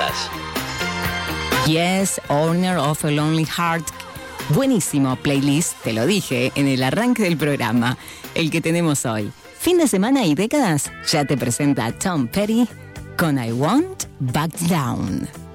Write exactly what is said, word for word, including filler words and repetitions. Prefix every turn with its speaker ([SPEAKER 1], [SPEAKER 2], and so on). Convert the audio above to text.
[SPEAKER 1] décadas.
[SPEAKER 2] Yes, Owner of a Lonely Heart. Buenísimo playlist, te lo dije en el arranque del programa, el que tenemos hoy. Fin de semana y décadas, ya te presenta Tom Petty con I Won't Back Down.